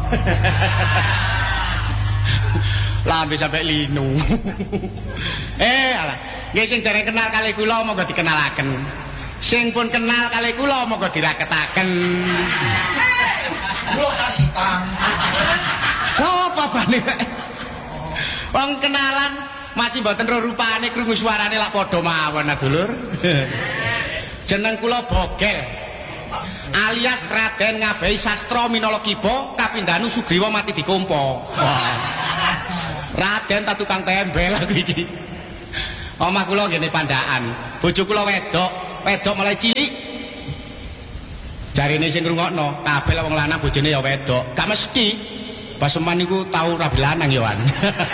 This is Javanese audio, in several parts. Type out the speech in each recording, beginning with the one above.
Lambe sampai linu. Alah. Nggih sing dereng kenal kali kula monggo dikenalaken. Sing pun kenal kali kula monggo diraketaken. Kula kang. Coba bane. Wong kenalan masih mboten ro rupane krungu suarane lak padha mawon dulur. Jeneng kula Bogel. Alias Raden Ngabehi Sastra Minologiba Kapindhanu Sugriwa mati dikompo. Raden ta tukang tembel aku iki. Omah kula ngene Pandaan. Bojo kula wedok mulai cilik. Jarine sing ngrungokno, kabeh wong lanang bojone ya wedok. Gak mesti. Paseman niku tau rabi lanang ya, Wan.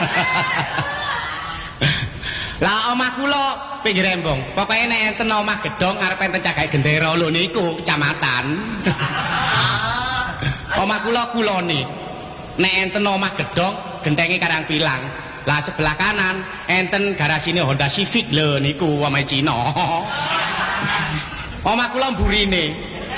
Lah omah kula pinggir embong. Pokoke nek enten omah gedhong arep enten cagake gendera lho niku kecamatan. Omah kula kulone. Nek enten omah gedhong gentenge Karang Pilang. Lah sebelah kanan enten garasine Honda Civic lho niku omahe Cina. Omah kula mburine.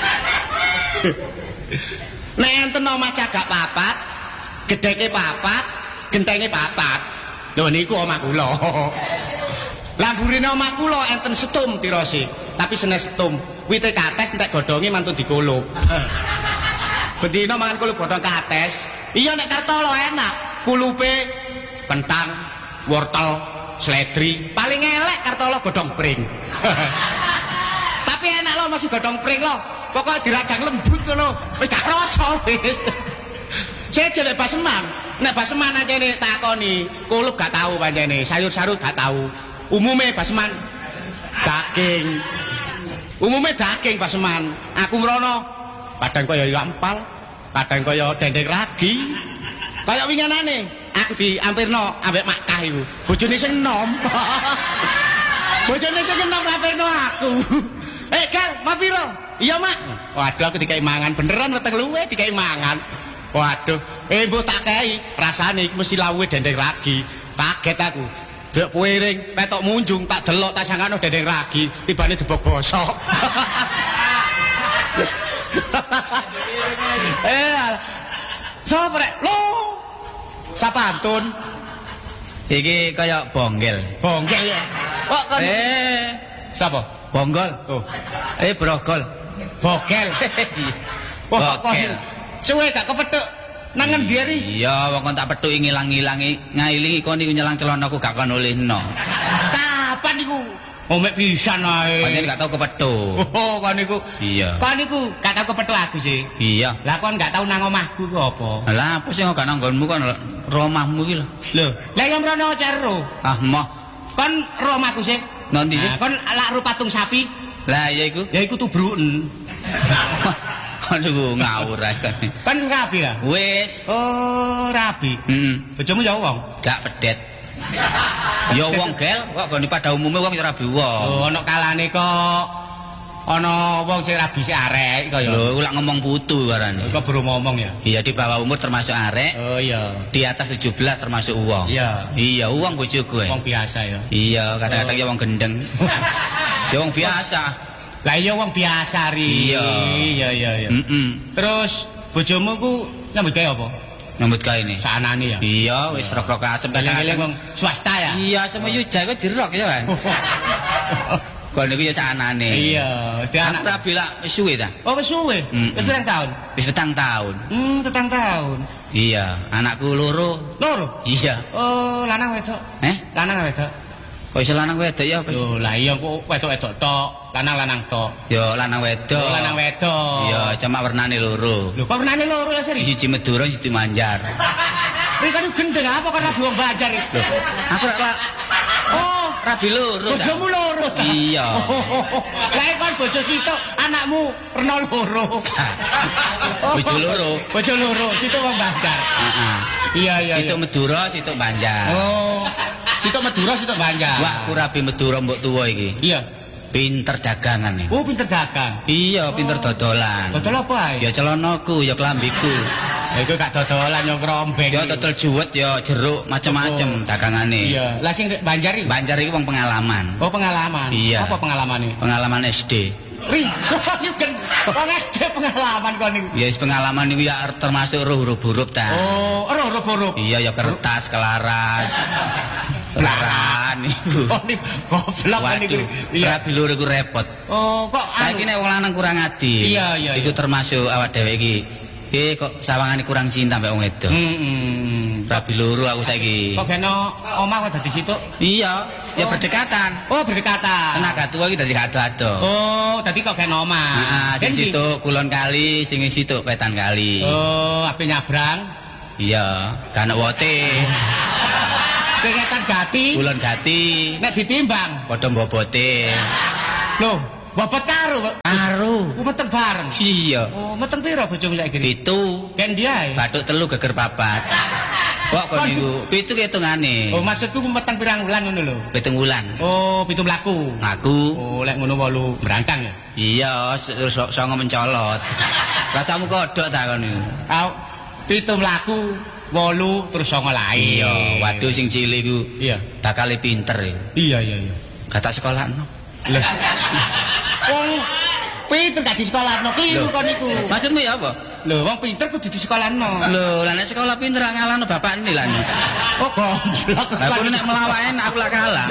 Nek enten omah cagak papat, gedheke papat, gentenge papat. Lho niku omah kula. Lah mburine omah kula enten setum tirose, tapi senes setum. Wite kates entek godhonge mantun dikulup. Bendina mangan kulup godhong kates. Iya nek Kartolo enak. Kulupe kentang, wortel, seledri. Paling elek Kartolo godhong pring. Tapi enak lho masih godhong pring lho. Pokoke dirajang lembut ngono. Wis gak krasa wis. Saya jelek Baseman. Nek Baseman aja nih takoni, kulup gak tahu pancene, sayur-sayur gak tahu. Umume Baseman daging. Umume daging Baseman. Aku mrono kadang kaya empal, kadang kaya dendeng ragi. Kaya winganane aku diampirno ambek Makkah iku. Bojone sing enom. Bojone sing enom ngampirno aku. Gal, mau piro? Iya, Mak. Waduh aku dikai mangan beneran weteng luwe dikai mangan. Waduh, mbuh tak kei, rasane iki mesti lawuhe dendeng ragi. Kaget aku. Dek puiring, petok munjung, tak delok tak sangkano dendeng ragi, tibane debok bosok. Sapa rek? Lho. Sapantun. Iki kaya bonggel. Bonggel ya. Kok kon sapa? Bonggol. Oh. Brogol. Bogel. Bogel. Suwe gak kepethuk nang ngendi ri? Iya, wong kon tak pethuki ngilang-ilangi, ngailingi kon niku nyelang celanaku gak kon olehno. Kapan niku? Omek pisan ae. Pancen gak tau kepethuk. Oh, kon niku. Iya. Kon niku gak tau kepethuk aku sih. Iya. Lah kon gak tau nang omahku ku apa? Lah apa sing gak nang nggonmu kon romahmu iki lho. Lho, lah yang mrono cero. Ah, moh. Kon romahku sih. Nanti sih. Kon lak ru patung sapi. Lah iya iku. Ya iku tubruken. Aduh ngawur ae. Kan rabi lah. Wis. Oh, rabi. Bojomu ya wong? Gak pedet. Ya wong gel, kok gone pada umume wong ya rabi wong. Oh, ana kalane kok ana wong sing rabi sik arek kaya. Lho, lak ngomong putu warane. Kok baru ngomong ya? Iya, di bawah umur termasuk arek. Oh iya. Di atas 17 termasuk wong. Iya. Iya, wong bojoku. Wong biasa ya. Iya, kadang-kadang ya wong gendeng. Ya wong biasa. Lah iya wong biasa ri. Iya. Iya. Terus bojomu ku nyambut gawe apa? Nyambut gawe ne. Sanane ya. Iya, wis rok-rok asem kadang-kadang wong swasta ya. Iya, sama yuja kok dirok ya, Kan. Kon niku ya sanane. Iya, mesti anak rabi lak wis suwe ta? Oh, wis suwe. Wis pirang taun? Wis 4 tahun. 4 tahun. Iya, anakku loro. Loro? Iya. Oh, lanang wedok. Lanang wedok. Kok iso lanang wedok ya apa sih? Lho, lah iya kok wedok-wedok tok, lanang-lanang tok. Ya lanang wedok. Oh, lanang wedok. Iya, cuma warnane loro. Lho, kok warnane loro ya, Sri? Siji Madura, siji Banjar. Ri kan gendeng apa karena buang Banjar iki? Aku ora oh, rabi loro. Bojomu loro ta? Iya. Lah kon bojo sitok, anakmu rena loro. Bojo loro. Bojo loro, sitok wong Banjar. Heeh. Iya. Sitok Madura, sitok Banjar. Oh. Sitok Madura, sitok Banjar. Wah, aku rabi Madura mbok tuwa iki. Iya. Pinter dagangan iki. Oh, pinter dagang. Iya, pinter dodolan. Dodol apa ae? Ya celanaku, ya klambiku. Ya iku gak dodolan yo krombeng. Ya dodol juwet ya jeruk macem-macem dagangane. Iya. Lah sing Banjar iki? Banjar iki wong pengalaman. Oh, pengalaman. Iya. Apa pengalamane? Pengalaman SD. Ri, kan wong SD pengalaman kon niku. Ya wis pengalaman niku ya termasuk huruf-huruf ta. Oh, huruf-huruf. Iya ya kertas, kelaras. Laran niku. Oh niku goblok niku. Iya, rabi lur iku repot. Oh, kok saiki nek wong lanang kurang adil. Iya. Iku termasuk awak dhewe iki. Kok sawangane kurang cinta mbek wong wedok. Rabi loro aku saiki. Kok beno omah kok dadi situ? Iya, ya berdekatan. Oh, berdekatan. Tenaga tua iki dadi ado-ado. Oh, dadi kok beno omah. Heeh, sing situ kulon kali, sing situ wetan kali. Oh, ape nyabrang? Iya, kan wote. Sing wetan Gati. Kulon Gati. Nek ditimbang Padha bobote. Loh, bobot karo. Ku meteng bareng. Iya. Oh, meteng piro bojomu saiki? 7. Ken diae. Bathuk 3 geger 4. Kok kon niku 7 hitungane. Oh, maksudku meteng pirang wulan ngono lho. 7 wulan. Oh, 7 mlaku. Ngaku. Oh, lek ngono 8 berangkang ya. Iya, songo mencolot. Rasamu kodhok ta kon niku. 7 mlaku, 8 terus 9 lae. Iya, waduh sing cilik iku. Iya. Bakal pinter. Iya. Gak tak sekolahno. Lho. Wong pinter gak di sekolahno, kliru kon niku. Maksudmu ya apa? Lho, wong pinter kudu di sekolahno. Lho, lah nek sekolah pinter ngalahno bapak ini lah. Oh, goblok. Lah kuwi nek melawan aku lah kalah.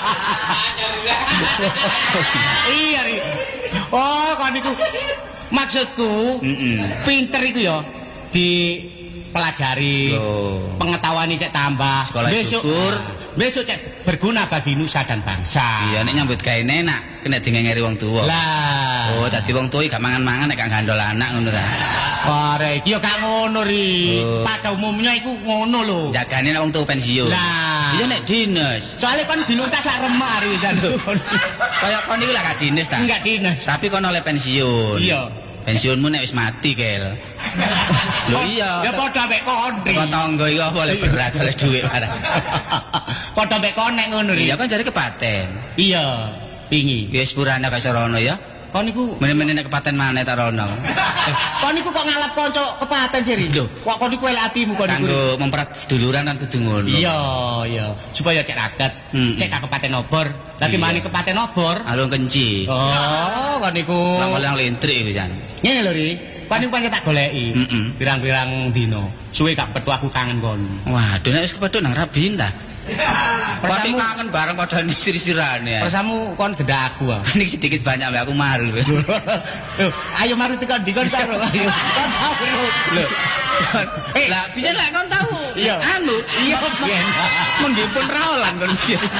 Iya, Ri. Oh, kon niku maksudku pinter iku ya dipelajari. Pengetahuan cek tambah. Sekolah syukur. Besok cek berguna bagi nusa dan bangsa. Iya, nek nyambut gawe enak, kena dingengeri wong tuwa. Lah. Oh, dadi wong tuwa gak mangan-mangan nek gak gandol anak ngono ta. Ora iki ya gak ngono, Ri. Pada umumnya iku ngono lho. Jagane nek wong tuwa pensiun. Lah. Iya nek dinas. Soale kon diluntas lak remah Ri jan. Kaya kon iku lak gak dinas ta? Enggak dinas. Tapi kon oleh pensiun. Iya. Pensiunmu nek wis mati, Kel. Lho iya. Ya padha mek kon. Kok tangga iku apa oleh beras, oleh dhuwit barang. Padha mek kon nek ngono Ri. Iya kan jare kepaten. Iya. Pingi. Ya wis purane gak serono ya. Kon niku meneh-meneh nek kepaten maneh ta rono. Kon niku kok ngalap kanca kepaten sih Ri. Lho, kok kon niku elek atimu kon niku. Kanggo memperat seduluran kan kudu ngono. Iya. Supaya cek raket, cek kepaten obor. Lagi mani kepaten obor. Alung kenci. Oh, kon niku. Lang lintrik iku jan. Ngene lho Ri. Kon niku pancen tak goleki. Pirang-pirang dino. Suwe gak petu aku kangen kon. Waduh nek wis kepethuk nang Rabin ta. Pati kangen bareng padha sir-sirane. Persamu kon gendak aku. Niki sedikit banyak mbak aku maru. Ayo maru tekan dikon karo ayo. Kon tahu lho. Lah bisa lek kon tahu. Anu, iya menggipun raolan kon.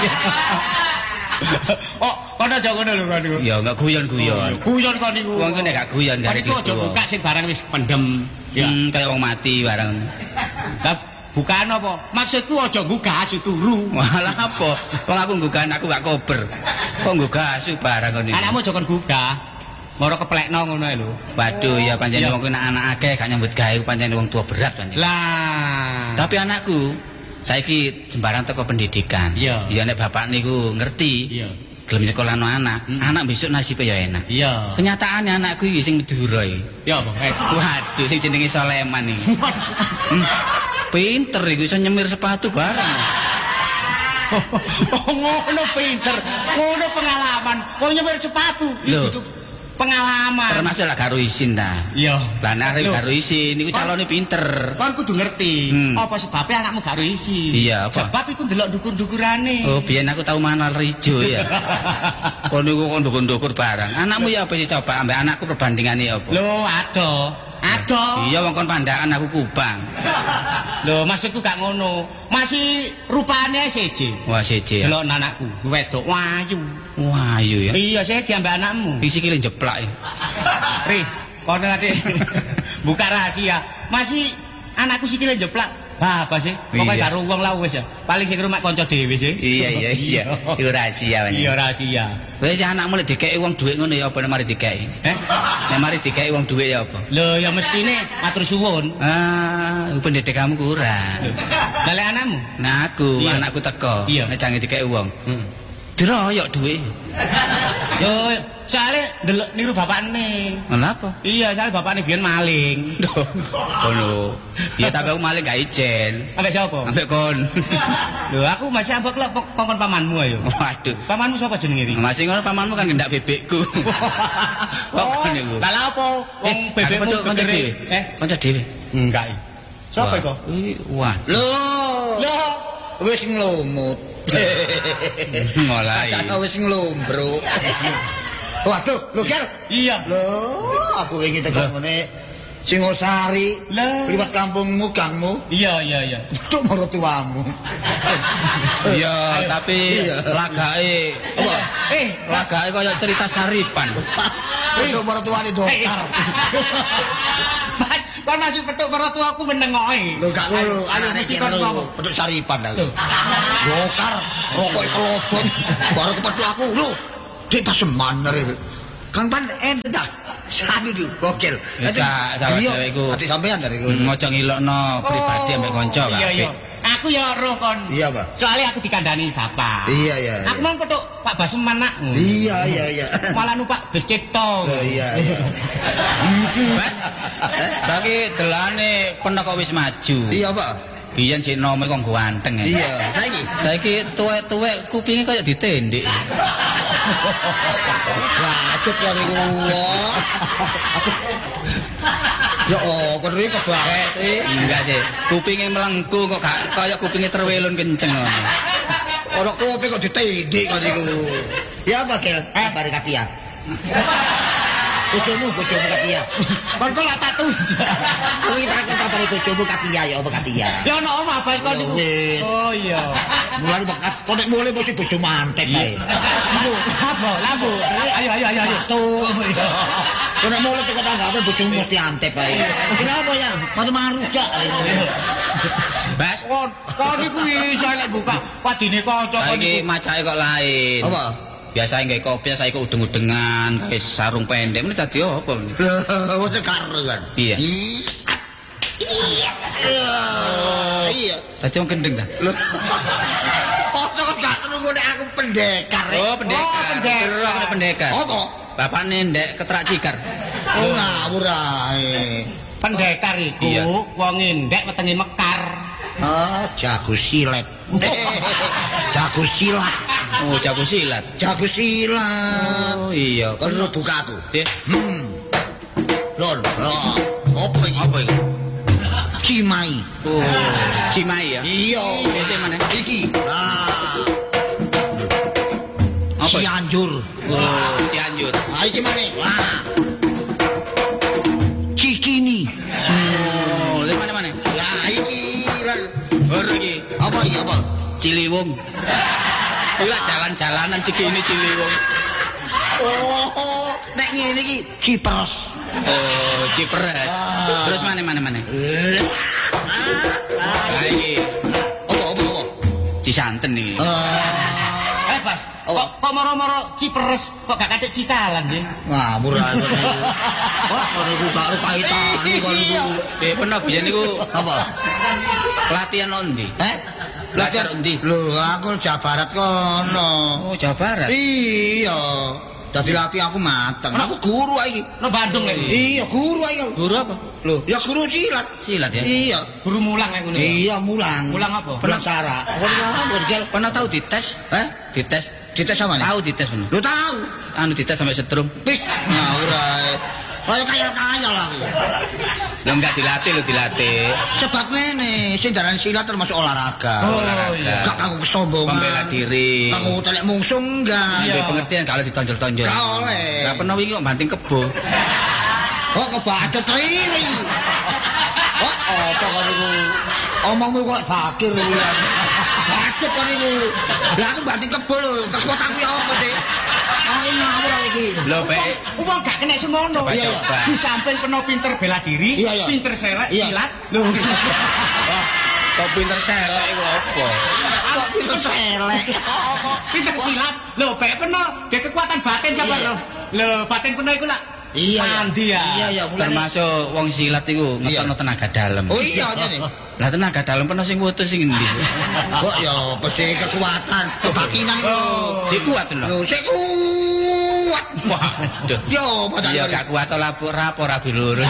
Oh, kon aja ngono lho kon. Ya enggak guyon-guyon. Guyon kon niku. Wong kene gak guyon kare iki. Aja buka sing barang wis pendem. Ya, kayak wong mati barang. Bukan apa? Maksudku aja nggugah asu turu. Malah apa? Wong aku nggugah aku gak kober. Kok nggugah asu barang ngono. Anakmu aja kon gugah. Moro keplekno ngono ae lho. Waduh, ya pancen wong kuwi anak akeh gak nyambut gawe pancen wong tua berat pancen. Lah, tapi anakku saiki jembaran teko pendidikan. Iya. Ya nek bapak niku ngerti. Iya. Gelem nyekolahno anak. Anak besok nasibnya ya enak. Iya. Kenyataannya anakku iki sing Madura iki. Ya apa? Waduh, sing jenenge Soleman iki. Pinter iku iso nyemir sepatu bareng. Oh ngono pinter. Ngono pengalaman. Wong nyemir sepatu itu pengalaman. Termasuk lah karo isin ta. Iya. Lah nek karo isin niku calone pinter. Kon kudu ngerti apa sebabnya anakmu karo isin. Iya, apa? Sebab iku ndelok dukur-dukurane. Oh, biyen aku tau manal ijo ya. Kon niku kon dukur-dukur barang. Anakmu ya apa sih coba ambek anakku perbandingane apa? Lho, ado. Iya wong kon pandakan aku Kupang. Lho, maksudku gak ngono. Masih rupane seje. Wah, seje. Delok anakku, wedok wayu. Wayu ya. Iya, seje ambek anakmu. Iki sikile jeplak ya. Ri, kono ati buka rahasia. Masih anakku sikile jeplak. Apa sih? Pokoknya karo wong lah wis ya. Paling sing rumah kanca dhewe sih. Iya. Iku rahasia banyak. Iya rahasia. Wis anakmu lek dikeki wong dhuwit ngono ya apa nek mari dikeki? Nek mari dikeki wong dhuwit ya apa? Lho ya mestine matur suwun. Pendidikanmu kurang. Lah lek anakmu? Nah anakku teko. Nek jange dikeki wong. Diroyok dhuwit. Lho soalnya ndelok niru bapakne. Lha apa? Iya, soalnya bapakne biyen maling. Ngono. Ya tapi aku maling gak ijen. Ambek sapa? Ambek kon. Lho, aku masih ambek lek kongkon pamanmu ayo. Waduh. Pamanmu sapa jenenge iki? Masih ngono pamanmu kan ngendak bebekku. Kok kon niku? Lah apa? Wong bebekmu kanca dhewe. Kanca dhewe. Enggak. Sapa iku? Wah. Lho, wis nglumut. Mulai. Kakak wis nglumbruk. Waduh, lho Ger. Iya. Lho, aku wingi tekan ngene Singosari, liwat kampungmu, gangmu. Iya. Tuk maratuamu. Iya, tapi lagake Apa? lagake kaya cerita Saripan. Tuk maratuane dokter. Kon masih petuk maratuaku meneng kok. Lho gak ngono, Ayo mesti kon ngomong. petuk Saripan aku. Dokter, rokoke kelobon, baru kepethuk aku. Lho, Dik Paseman arep. Kang Pan enten dah. Sanu di gokil. Wis gak sahabat dhewe iku. Ati sampean dari iku. Ngojo ngilokno pribadi ambek kanca kabeh. Iya. Aku ya roh kon. Iya, Pak. Soalnya aku dikandani bapak. Iya. Aku mau petuk Pak Baseman nakmu. Iya. Malah numpak bus Cipto. Iya. Mas, bagi delane penoko wis maju. Iya, Pak. Biyen sik nome kok ganteng ya. Iya, saiki. Saiki tuwek-tuwek kupinge kaya ditendik. Wacut ya niku. Ya kon iki kebanget iki. Enggak sih, kupinge melengku kok gak kaya kupinge terwelun kenceng ngono. Ora kopi kok ditendik kon niku. Ya apa, Kel? Bari Katia. Bojomu Katia. Kon kok lak tatu. Aku iki tak kabari bojomu Katia ya apa Katia. Ya ono omah bae kon niku. Oh iya. Mulane bakat kok nek mulai mesti bojo mantep bae. Lampu. Ayo. Tuh. Kok nek mulai teko tanggape bojomu mesti antep bae. Kenapa ya? Matu rujak. Bas, Kon iku iso lek buka wadine kanca kon saiki niku. macake kok lain. Apa? Biasa nggae kopi saiki kok udeng-udengan, wis sarung pendek meneh dadi apa ini? Lho, wis karo kan. Iya. Iya. Dadi wong gendeng ta? Lho. Kok gak krungu nek aku pendekar. Oh, pendekar. pendekar. Aku pendekar. Apa? Bapakne ndek ketrak cikar. Oh, ngawur ae. Pendekar iku Iya. wong ndek wetenge mekar. Ah, jago silet. Jago silat. Oh, jago silat. Jago silat. Oh, iya. Kon buka aku. Nggih. Lon, apa iki? Apa iki? Cimai. Oh, Cimai ya. Iya. Sesuk mana? Iki. Nah, Apa? Cianjur. Oh, Cianjur. Ah, iki mana? Nah. Cikini. Oh, lha mana? Lah iki. Baru iki. Apa iki apa? Ciliwung. Ila jalan-jalanan Cikini Ciliwung. Oh, nek ngene iki Cipres. Oh, Cipres. Terus mana? Ah, iki. Apa? Cisanten iki. Bas. Kok moro-moro Cipres kok gak katik Cikalan nggih. Ngawur ae. Wah, niku karo kaitane kok niku. Pernah biyen niku Apa? latihan ondi? Belajar Undi. Lho, aku Jawa Barat kono. Oh, Jawa Barat. Iya. Dadi latih aku mateng. Aku guru iki. Nang Bandung lek. Iya, guru iki. Guru apa? Lho, ya guru silat. Silat ya. Iya. Guru mulang aku niku. Iya, mulang. Mulang apa? Mulang sara. Pernah tahu dites? Dites. Dites sama nih? Tahu dites bener. Lu tahu? Anu dites sampai setrum. Pis, ngawur ae. Kayak kayal-kayal aku. Lo enggak dilatih, lo dilatih. Sebab ngene, sing jaran silat termasuk olahraga. Oh, olahraga. Gak kanggo kesombongan. Pembela diri. Kanggo telek mungsuh enggak. Iya, pengertian kalau ditonjol-tonjol. Gak oleh. Gak pernah wingi kok banting kebo. Oh, kebacut riri. Oh, apa kok niku? Omongmu kok bakir lho. Bacut kok niku. Lah aku banting kebo lho, kekuatanku ya apa sih? Ini ngawur iki. Lho, Pak. Wong gak kena semono. Coba, Iya, coba. Di samping penuh pinter bela diri, Iya, iya. pinter selek, Iya. silat. Lho. Wah, kok pinter selek iku apa? Kok pinter selek. Pinter silat. Lho, Pak penuh de kekuatan batin coba Iya. lho. Lho, batin penuh iku lah. Iya, mandi ya. Iya, mulane. Termasuk wong silat iku ngetokno tenaga dalam. Oh iya nih. Lah tenaga dalam pernah sing wutus sing endi? Kok ya pasti kekuatan, kebatinan itu. Si kuat lho. Lho, sik kuat. Waduh. Yo, padahal. Iya gak kuat lapor rabi lur.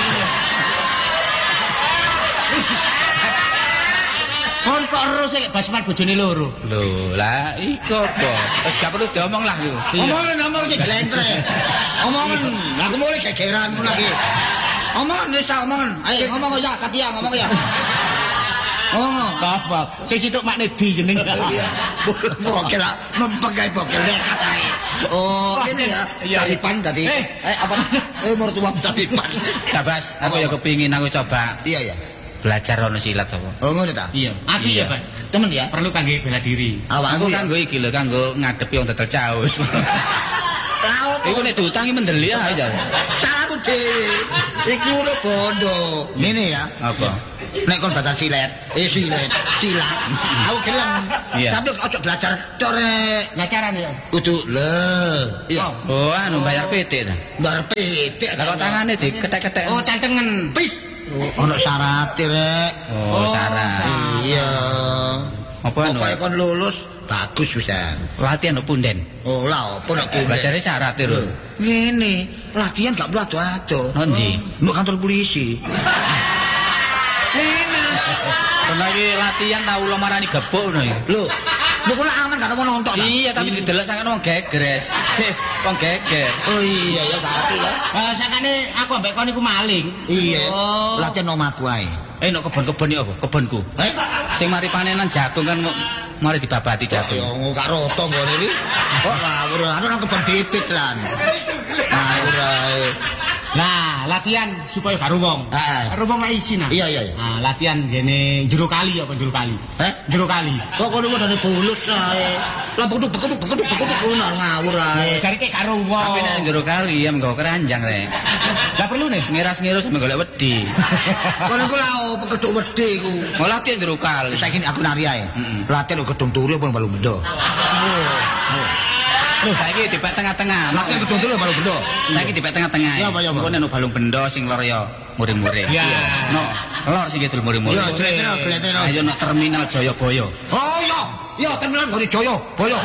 Kon kok ero sik basman bojone loro. Lho, lah iku apa? Wis gak perlu diomong lah iku. Omongin iki jlentre. Omongin, aku mulai gegeran ngono lagi. Omongin wis omongin. Ayo ngomong ya, Katia ngomong ya. Oh, apa? Sing situk makne di jeneng. Bokil lah, mempegai bokil nekat ae. Oh, ini ya. Saripan tadi. Apa namanya? Mertua saripan. Sabas, aku ya kepingin aku coba. Iya ya. Belajar ono silat apa? Oh, ngono ta? Iya. Aku ya, Bas. Temen ya? Perlu kangge bela diri. Aku kanggo iki lho, kanggo ngadepi wong tetel cawe. Iku nek diutangi mendeli aja. Salahku dhewe. Iki lho bondo. Ngene ya. Apa? Nek kon belajar silat. Silat. Aku gelem. Tapi ojo belajar tok rek. Lah carane ya. Kudu iya. Oh, anu bayar PT ta. Bayar PT. Lah kok tangane diketek-ketek. Oh, cantengen. Pis. Ono syarat rek. Oh, syarat. Iya. Apa anu? Pokoke kon lulus bagus pisan. Latihan punden. Oh, lah opo nek kuwi. Belajar syarat lho. Ngene, latihan gak perlu ado-ado. Ndi? Mbok kantor polisi. Kena iki latihan tau lo marani gepuk ngono iki. Lho, mbok kok aman gak mau nonton ta? Iya, tapi didelok sangen wong gegres. Wong geger. Oh iya ya gak ati ya. Sakane aku ambek kon iku maling. Iya. Latihan omahku ae. Nek kebon-kebon iki apa? Kebonku. Sing mari panenan jagung kan mari dibabati jagung. Ya gak roto ngene iki. Kok ngawur anu nang kebon bibit lan. Ngawur ae. Nah, latihan supaya gak ruwong. Karo wong lak isin. Iya. Nah, latihan ngene jero kali apa jero kali? Jero kali. Kok kono modane bulus ae. Lah bekuduk ngawur ae. Cari cek karo wong. Tapi nek jero kali ya menggo keranjang rek. Lah perlu nih. Ngiras-ngiras sampe golek wedi. Kono iku lha pekeduk wedi iku. Mau latihan jero kali. Saiki aku nari ae. Latihan gedung turu apa balu bendo. Lho saiki dipek tengah-tengah. Latihan gedung turu balu bendo. Saiki dipek tengah-tengah. Iya apa ya. Engko nek balung bendo sing lor ya muring-muring. Iya. No, lor sing kidul muring-muring. Iya, gleteno. Ayo nek terminal Jayabaya. Oh iya. Iya, terminal Gori Jaya. Boyo.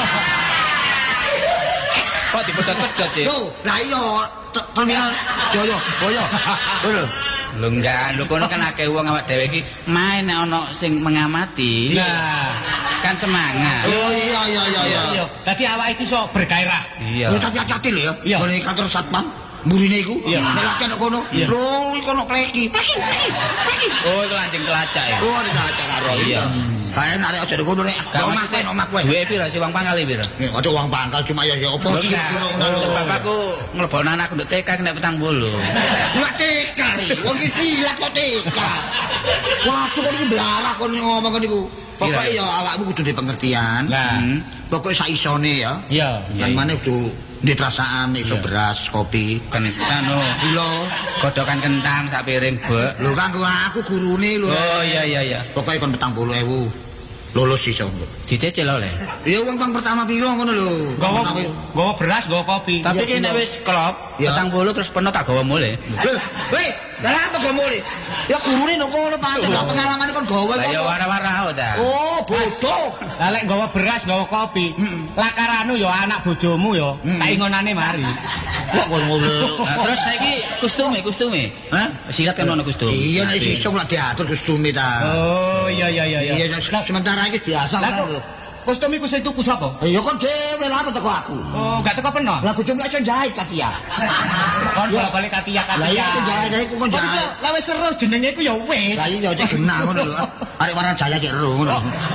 Kok dipedhot-pedhot, Cik? Lho, lah iya terminal Jaya. Boyo. Lho. Lho enggak, lho kono kan akeh wong awak dhewe iki main nek ana sing mengamati. Nah, kan semangat. Oh iya. Dadi awak iki iso bergairah. Iya. Tapi hati-hati lho ya. Iya. Oleh kantor satpam mburine iku. Iya. Nek latihan kono. Lho, iki kono pleki. Oh, iku lancing kelacak ya. Oh, dilacak karo. Iya. Kae nek aja kono nek omah kowe. Duwe pira sih uang pangkal pira? Nek ada uang pangkal cuma ya opo sih Bapakku nglebokno anakku ndek TK nek 70. Lah TK iki. Wong iki silat kok TK. Waduh kok iki blarah kon ngomong kon niku. Pokoke ya awakmu kudu di pengertian. Nah, Pokoke sak isone ya. iya. Lan maneh kudu di perasaan iso beras, kopi. Kan anu Gula. godokan kentang sak piring, Bek. Lho kanggo aku gurune lho. Oh iya. Pokoke kon 40.000. Lulus iso. Dicicil oleh. Ya wong pang pertama piro ngono lho. Gawa beras, gawa kopi. Tapi ki nek wis klop, 40 terus penuh tak gawa mulih. Weh, lah apa kok mulih? Ya gurune nang kono pantes lah pengalamane kon gawe Lah ya kok. wara-wara ta. Oh, bodoh. Lah lek gawa beras, gawa kopi. Lakaranu ya anak bojomu ya. Tak ingonane mari. Kok kon ngono. Nah, terus saiki kostume. Hah? Silat kan ono kostum. Iya nek iso lah diatur kostume ta. Oh, iya. Iya sementara iki biasa Lah ngono. kostum iku sing tuku sapa? Ya kon dhewe lah apa teko aku. Oh, gak teko peno. Lah bojomu iso jahit Katia. Kon balik Katia. Lah iya aku jahit aku kon jahit. Lah wis seru jenenge iku ya wis. Lah iya cek genah ngono lho. Arek Waran Jaya cek ero ngono.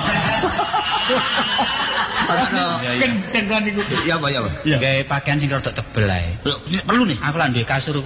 Gendeng kan iku. Ya apa. Gawe pakaian sing rada tebel ae. Perlu nih. Aku lah duwe kasur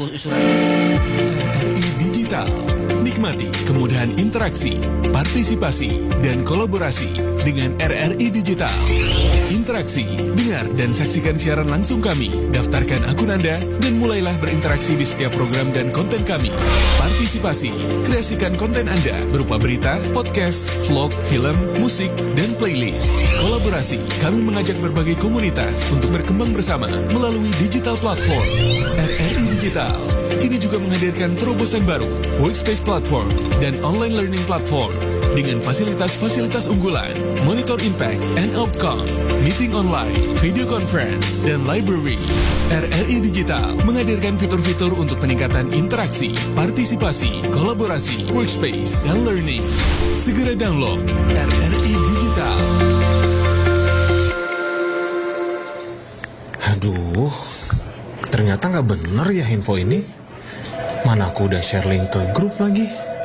Digital. Nikmati kemudahan interaksi, partisipasi, dan kolaborasi dengan RRI Digital. Interaksi, dengar dan saksikan siaran langsung kami. Daftarkan akun Anda dan mulailah berinteraksi di setiap program dan konten kami. Partisipasi, kreasikan konten Anda berupa berita, podcast, vlog, film, musik, dan playlist. Kolaborasi, kami mengajak berbagai komunitas untuk berkembang bersama melalui digital platform. RRI Digital kini juga menghadirkan terobosan baru, workspace platform, dan online learning platform. dengan fasilitas-fasilitas unggulan, monitor impact and outcome, meeting online, video conference, dan library. RRI Digital menghadirkan fitur-fitur untuk peningkatan interaksi, partisipasi, kolaborasi, workspace, dan learning. Segera download RRI Digital. Aduh, ternyata nggak bener ya info ini. Mana aku udah share link ke grup lagi.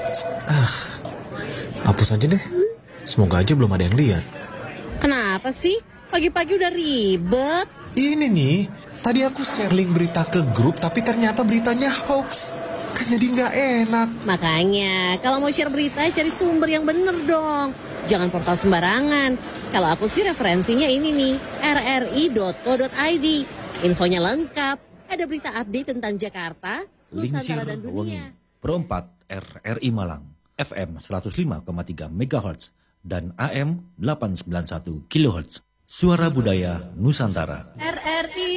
Hapus aja deh. Semoga aja belum ada yang lihat. Kenapa sih? Pagi-pagi udah ribet. Ini nih, tadi aku share link berita ke grup, tapi ternyata beritanya hoax. Kan jadi nggak enak. Makanya, kalau mau share berita, cari sumber yang bener dong. Jangan portal sembarangan. Kalau aku sih referensinya ini nih, rri.co.id. Infonya lengkap. Ada berita update tentang Jakarta, Nusantara dan dunia. Pro 4 RRI Malang, FM 105,3 MHz dan AM 891 kHz. Suara Budaya Nusantara. RRI